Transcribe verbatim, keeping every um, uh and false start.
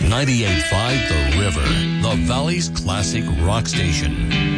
ninety-eight point five The River, the Valley's classic rock station.